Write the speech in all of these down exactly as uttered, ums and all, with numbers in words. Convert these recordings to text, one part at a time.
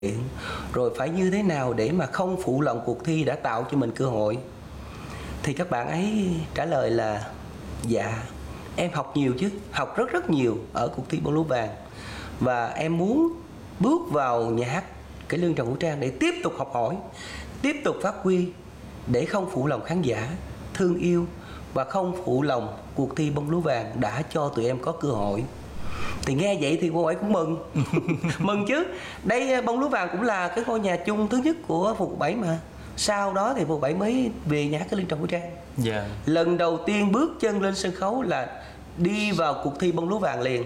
rồi phải như thế nào để mà không phụ lòng cuộc thi đã tạo cho mình cơ hội. Thì các bạn ấy trả lời là dạ, em học nhiều chứ, học rất rất nhiều ở cuộc thi Bông Lúa Vàng, và em muốn bước vào nhà hát cải lương Trần Hữu Trang để tiếp tục học hỏi, tiếp tục phát huy, để không phụ lòng khán giả thương yêu và không phụ lòng cuộc thi Bông Lúa Vàng đã cho tụi em có cơ hội. Thì nghe vậy thì cô ấy cũng mừng. Mừng chứ. Đây, Bông Lúa Vàng cũng là cái ngôi nhà chung thứ nhất của Phục Bảy mà. Sau đó thì Phục Bảy mới về nhà hát cải lương Trần Hữu Trang. Yeah. Lần đầu tiên bước chân lên sân khấu là đi vào cuộc thi Bông Lúa Vàng liền.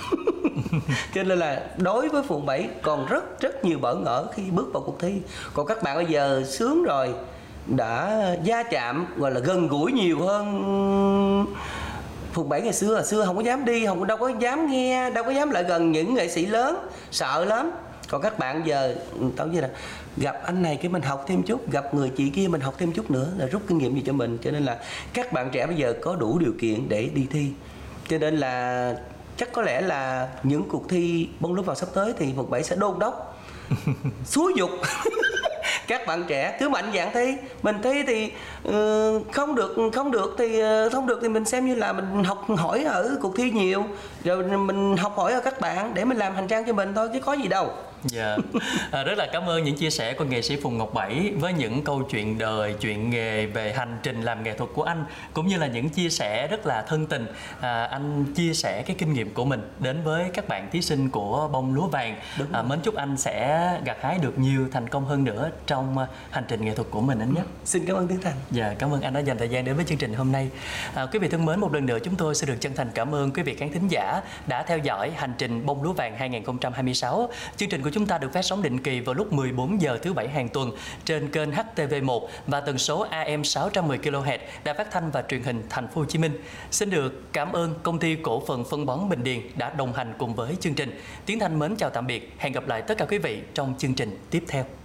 Cho nên là đối với Phường Bảy còn rất rất nhiều bỡ ngỡ khi bước vào cuộc thi. Còn các bạn bây giờ sướng rồi, đã gia chạm, gọi là gần gũi nhiều hơn Phường Bảy ngày xưa. Xưa không có dám đi, không đâu có dám nghe, đâu có dám lại gần những nghệ sĩ lớn, sợ lắm. Còn các bạn giờ tao như là gặp anh này cái mình học thêm chút, gặp người chị kia mình học thêm chút nữa, là rút kinh nghiệm gì cho mình. Cho nên là các bạn trẻ bây giờ có đủ điều kiện để đi thi. Cho nên là chắc có lẽ là những cuộc thi Bông Lúa Vàng sắp tới thì Phường Bảy sẽ đôn đốc, xúi dục các bạn trẻ cứ mạnh dạn thi. Mình thi thì uh, không được không được thì uh, không được thì mình xem như là mình học hỏi ở cuộc thi nhiều, rồi mình học hỏi ở các bạn để mình làm hành trang cho mình thôi, chứ có gì đâu. Dạ, yeah. à, rất là cảm ơn những chia sẻ của nghệ sĩ Phùng Ngọc Bảy với những câu chuyện đời, chuyện nghề về hành trình làm nghệ thuật của anh, cũng như là những chia sẻ rất là thân tình. À, anh chia sẻ cái kinh nghiệm của mình đến với các bạn thí sinh của Bông Lúa Vàng. À, mến chúc anh sẽ gặt hái được nhiều thành công hơn nữa trong hành trình nghệ thuật của mình anh nhé. Xin cảm ơn Tiến Thành. Dạ, cảm ơn anh đã dành thời gian đến với chương trình hôm nay. À, quý vị thân mến, một lần nữa chúng tôi sẽ được chân thành cảm ơn quý vị khán thính giả đã theo dõi hành trình Bông Lúa Vàng hai không hai sáu. Chương trình của chúng ta được phát sóng định kỳ vào lúc mười bốn giờ thứ bảy hàng tuần trên kênh H T V một và tần số A M sáu trăm mười ki lô héc Đài Phát thanh và Truyền hình Thành phố Hồ Chí Minh. Xin được cảm ơn công ty cổ phần phân bón Bình Điền đã đồng hành cùng với chương trình. Tiến Thanh mến chào tạm biệt, hẹn gặp lại tất cả quý vị trong chương trình tiếp theo.